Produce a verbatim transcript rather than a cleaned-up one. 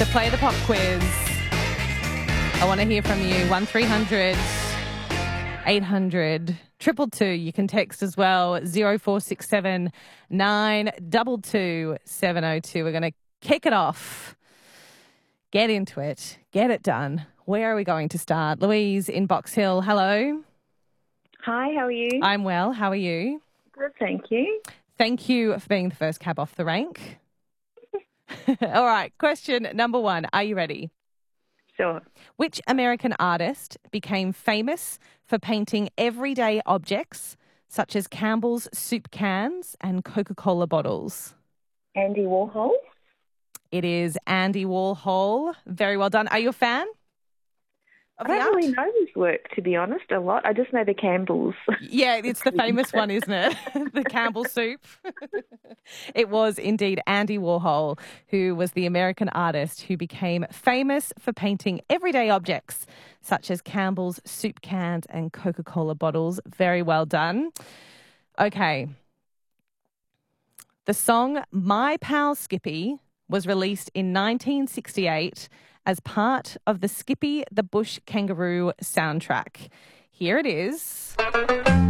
to play the pop quiz. I want to hear from you. one three hundred eight hundred two two two. You can text as well. zero four six seven nine two two seven zero two. We're going to kick it off. Get into it. Get it done. Where are we going to start? Louise in Box Hill. Hello. Hi, how are you? I'm well. How are you? Good, thank you. Thank you for being the first cab off the rank. All right. Question number one. Are you ready? Sure. Which American artist became famous for painting everyday objects such as Campbell's soup cans and Coca-Cola bottles? Andy Warhol? It is Andy Warhol. Very well done. Are you a fan of I the don't art? really know his work, to be honest, a lot. I just know the Campbells. Yeah, it's the famous one, isn't it? The Campbell soup. It was indeed Andy Warhol, who was the American artist who became famous for painting everyday objects such as Campbell's soup cans and Coca-Cola bottles. Very well done. Okay. The song My Pal Skippy was released in nineteen sixty-eight as part of the Skippy the Bush Kangaroo soundtrack. Here it is.